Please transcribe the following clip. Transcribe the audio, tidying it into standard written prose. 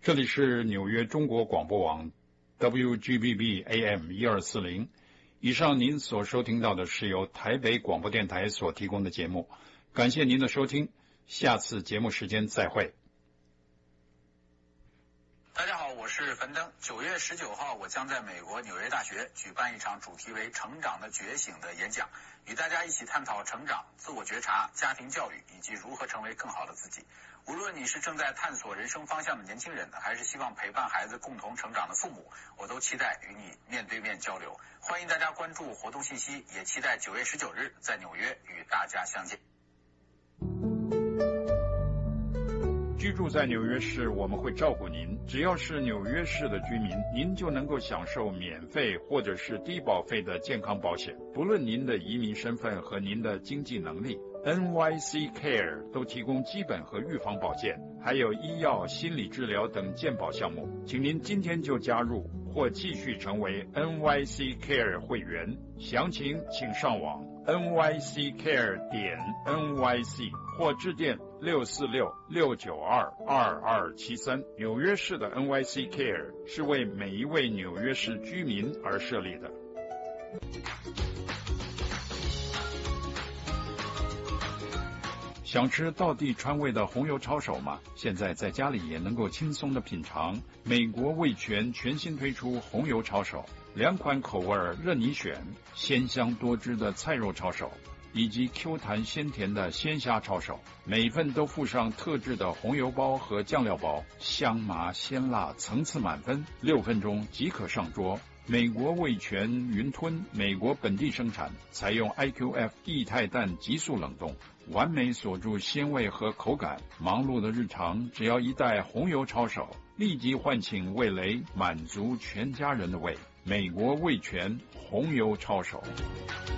这里是纽约中国广播网 WGBB AM 1240。以上您所收听到的是由台北广播电台所提供的节目，感谢您的收听，下次节目时间再会。 大家好，我是樊登。9月19号，我将在美国纽约大学举办一场主题为成长的觉醒的演讲，与大家一起探讨成长、自我觉察、家庭教育以及如何成为更好的自己。无论你是正在探索人生方向的年轻人，还是希望陪伴孩子共同成长的父母，我都期待与你面对面交流。欢迎大家关注活动信息，也期待9月19日在纽约与大家相见。 居住在纽约市，我们会照顾您。只要是纽约市的居民，您就能够享受免费或者是低保费的健康保险。不论您的移民身份和您的经济能力， NYC Care 都提供基本和预防保健，还有医药、心理治疗等健保项目。请您今天就加入或继续成为 NYC Care 会员。详情请上网 nyccare.nyc 或致电646-692-2273。纽约市的 NYC Care 是为每一位纽约市居民而设立的。想吃道地川味的红油抄手吗？现在在家里也能够轻松的品尝。美国味全全新推出红油抄手，2款口味任你选，鲜香多汁的菜肉抄手以及 Q 弹鲜甜的鲜虾抄手，每份都附上特制的红油包和酱料包，香麻鲜辣，层次满分，6分钟即可上桌。美国味全云吞，美国本地生产，采用 IQF 液态氮急速冷冻，完美锁住鲜味和口感。忙碌的日常，只要一袋红油抄手，立即唤醒味蕾，满足全家人的胃。美国味全红油抄手。